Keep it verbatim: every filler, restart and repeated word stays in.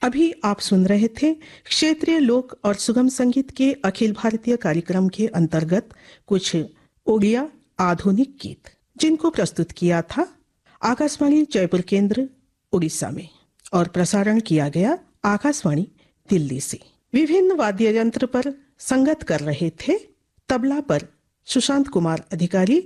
अभी आप सुन रहे थे क्षेत्रीय लोक और सुगम संगीत के अखिल भारतीय कार्यक्रम के अंतर्गत कुछ ओडिया आधुनिक गीत, जिनको प्रस्तुत किया था आकाशवाणी जयपुर केंद्र उड़ीसा में और प्रसारण किया गया आकाशवाणी दिल्ली से। विभिन्न वाद्य यंत्र पर संगत कर रहे थे तबला पर सुशांत कुमार अधिकारी